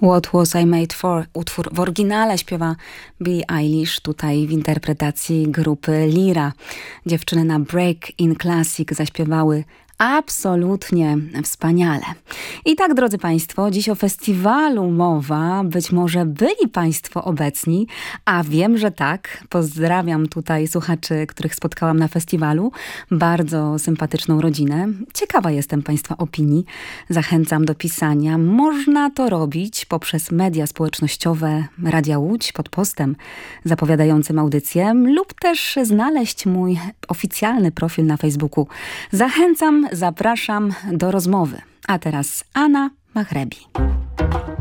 What Was I Made For? Utwór w oryginale śpiewa Billie Eilish, tutaj w interpretacji grupy Lira. Dziewczyny na Break in Classic zaśpiewały absolutnie wspaniale. I tak, drodzy Państwo, dziś o festiwalu mowa. Być może byli Państwo obecni, a wiem, że tak. Pozdrawiam tutaj słuchaczy, których spotkałam na festiwalu. Bardzo sympatyczną rodzinę. Ciekawa jestem Państwa opinii. Zachęcam do pisania. Można to robić poprzez media społecznościowe Radia Łódź pod postem zapowiadającym audycję lub też znaleźć mój oficjalny profil na Facebooku. Zachęcam, zapraszam do rozmowy. A teraz Anna Machrebi.